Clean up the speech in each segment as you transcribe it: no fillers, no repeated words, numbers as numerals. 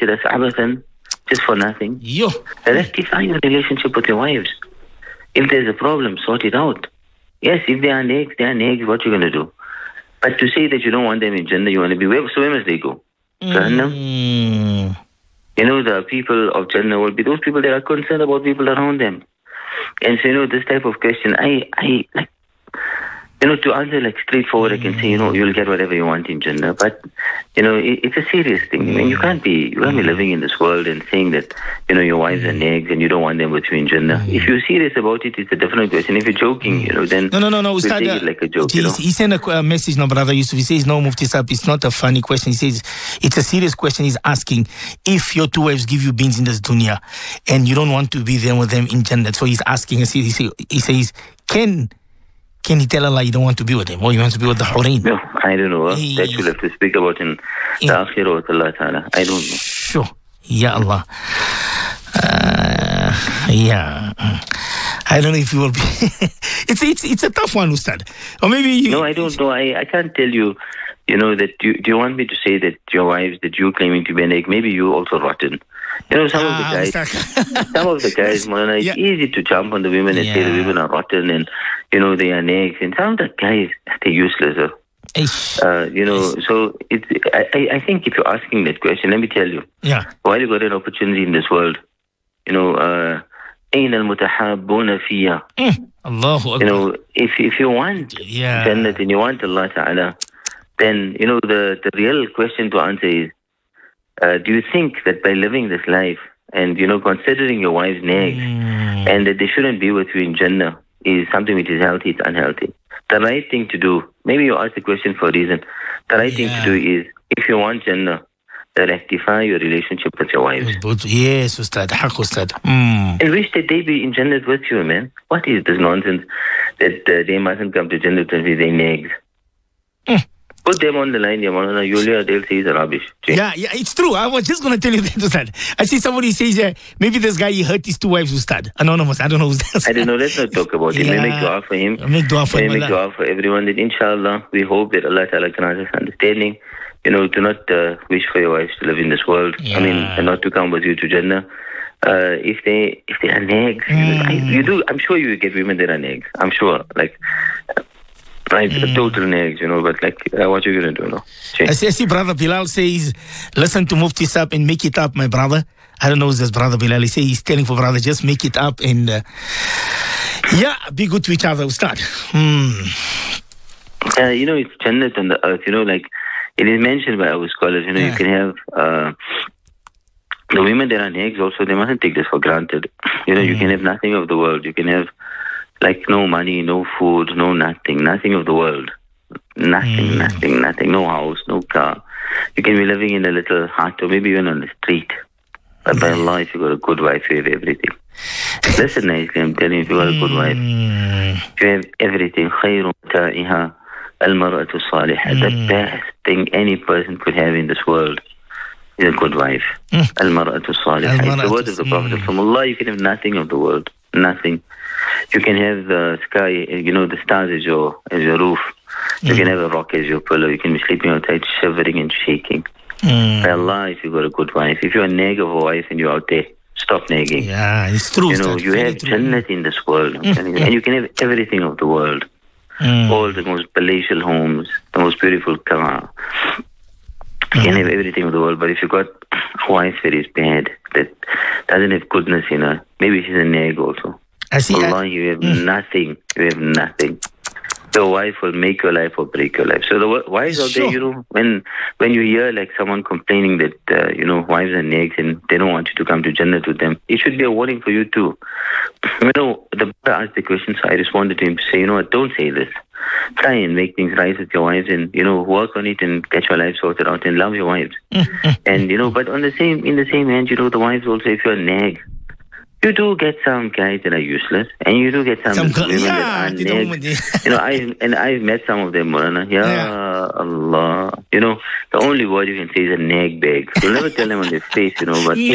at us abathan, just for nothing. Yo. Rectify your relationship with your wives. If there's a problem, sort it out. Yes, if they are nags, what you going to do? But to say that you don't want them in Jannah, you want to be, where must they go? Jahannam? You know, the people of Jannah will be those people that are concerned about people around them. And so, you know, this type of question, I like, you know, to answer like straightforward, I can say, you know, you'll get whatever you want in Jannah. But, you know, it's a serious thing. I mean, you can't be living in this world and saying that, you know, your wives are nags and you don't want them with you in Jannah. If you're serious about it, it's a different question. If you're joking, you know, then No. we'll take it like a joke. You know? He sent a message, no, brother Yusuf. He says, no, Mufti Saab, it's not a funny question. He says, it's a serious question. He's asking if your two wives give you beans in this dunya and you don't want to be there with them in Jannah. So he's asking, he says, can he tell Allah you don't want to be with him or you want to be with the Hurain? No, I don't know. That you'll have to speak about in the Akhirah with Allah Ta'ala. I don't know. Sure. Ya Allah. Yeah. I don't know if you will be. It's a tough one, Ustad. Or maybe you. No, I don't know. I can't tell you. You know that. Do you want me to say that your wives that you claiming to be an egg? Maybe you also rotten. You know, some of the guys, Maulana, it's easy to jump on the women and say the women are rotten and, you know, they are nags. And some of the guys, they're useless. You know, so I think if you're asking that question, let me tell you. Yeah. While you got an opportunity in this world, you know, أين المتحابون فيها. Allahu Akbar. You know, if you want Jannah and you want Allah Ta'ala, then, you know, the real question to answer is, do you think that by living this life and, you know, considering your wife's nags and that they shouldn't be with you in Jannah is something which is healthy, it's unhealthy? The right thing to do, maybe you asked the question for a reason, the right thing to do is, if you want Jannah, rectify your relationship with your wives. Yes, Ustad, haq Ustad. And wish that they be in Jannah with you, man. What is this nonsense that they mustn't come to Jannah and be their nags? Put them on the line, Yamanana, Yulia, they'll say it's rubbish. Yeah, it's true. I was just going to tell you that, Ustad. I see somebody says, maybe this guy, he hurt his two wives, Ustad. Anonymous, I don't know who's that. I don't know, let's not talk about him. We make dua for him. Make dua for him. We make dua for everyone. That inshallah, we hope that Allah Ta'ala can grant us understanding. You know, do not wish for your wives to live in this world. I mean, and not to come with you to Jannah. If they are nags, you do. I'm sure you get women that are nags. I'm sure, like. Right, total nags, you know, but like, what you going to do, no? I see Brother Bilal says, listen to Mufti Saab and make it up, my brother. I don't know who's this Brother Bilal. He says he's telling for brother, just make it up and, be good to each other. We'll start. You know, it's Jannah on the earth, you know, like, it is mentioned by our scholars, you know, you can have, the women that are nags also, they mustn't take this for granted. You know, you can have nothing of the world. You can have, like, no money, no food, no nothing of the world. Nothing. No house, no car. You can be living in a little hut or maybe even on the street. But by Allah, if you got a good wife, you have everything. Listen nicely, I'm telling you, if you got a good wife, you have everything. خير متاعها المرأة الصالحة. The best thing any person could have in this world is a good wife. المرأة الصالحة. It's the word of the Prophet. From Allah, you can have nothing of the world. Nothing. You can have the sky, you know, the stars as your roof. You can have a rock as your pillow. You can be sleeping outside, shivering and shaking. By Allah, if you got a good wife. If you're a nag of a wife and you're out there, stop nagging. Yeah, it's true. You know, you have Jannah in this world. And you can have everything of the world. All the most palatial homes, the most beautiful car. You can have everything of the world. But if you got a wife that is bad, that doesn't have goodness in her, maybe she's a nag also. Allah, you have nothing. You have nothing. Your wife will make your life or break your life. So the wives out there, you know, when you hear like someone complaining that, you know, wives are nags and they don't want you to come to Jannah with them, it should be a warning for you too. You know, the brother asked the question, so I responded to him to say, you know what, don't say this. Try and make things right with your wives and, you know, work on it and get your life sorted out and love your wives. And, you know, but in the same hand, you know, the wives also, if you're a nag, you do get some guys that are useless, and you do get some women that are nags. You know, I've met some of them, Maulana. Allah. You know, the only word you can say is a nag bag. You'll never tell them on their face, you know, but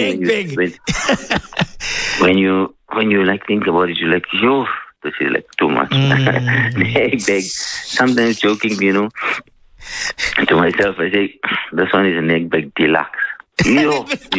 when you like think about it, you're like, yo, this is like too much. Nag bag. Sometimes joking, you know, to myself, I say, this one is a nag bag deluxe. Yo.